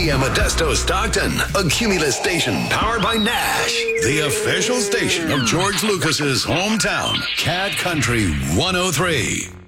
WKBM Modesto Stockton, a Cumulus station powered by Nash, the official station of George Lucas's hometown, Cat Country 103.